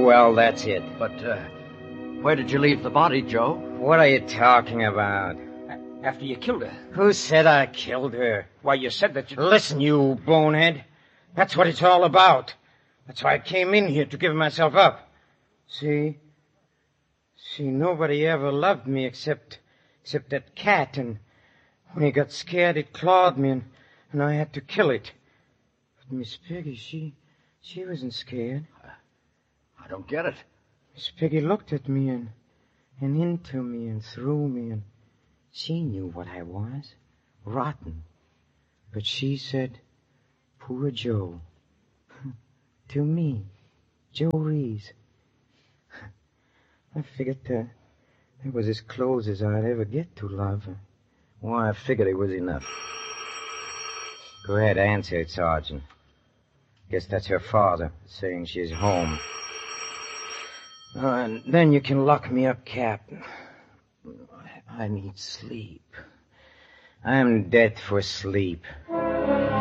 well, that's it. But, where did you leave the body, Joe? What are you talking about? After you killed her. Who said I killed her? Why, you said that you... Listen, you bonehead. That's what it's all about. That's why I came in here, to give myself up. See, nobody ever loved me except that cat, and when he got scared, it clawed me, and I had to kill it. But Miss Piggy, she wasn't scared. I don't get it. Miss Piggy looked at me and into me and through me, and she knew what I was. Rotten. But she said, poor Joe. To me, Joe Reeves. I figured that was as close as I'd ever get to love. Well, I figured it was enough. Go ahead, answer it, Sergeant. Guess that's her father, saying she's home. And then you can lock me up, Captain. I need sleep. I'm dead for sleep.